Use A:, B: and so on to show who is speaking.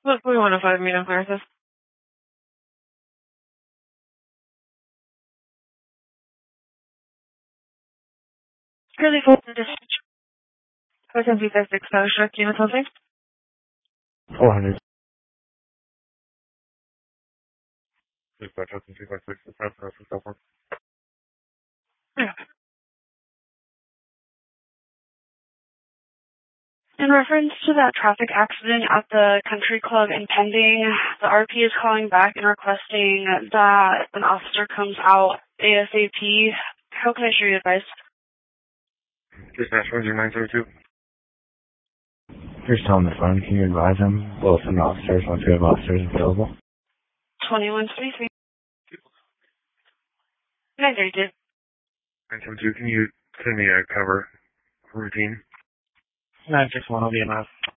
A: Look, we want to find me Clarissa. Really full district. I can be that exposure. Do you know something?
B: 400.
A: Yeah. In reference to that traffic accident at the country club in Pending, the RP is calling back and requesting that an officer comes out ASAP. How can I show you advice?
B: Dispatch 902. Here's Tom on the phone. Can you advise him? We'll send officers once we have officers available.
A: 2133. 932.
B: 972, can you send me a cover routine? 961 will be enough.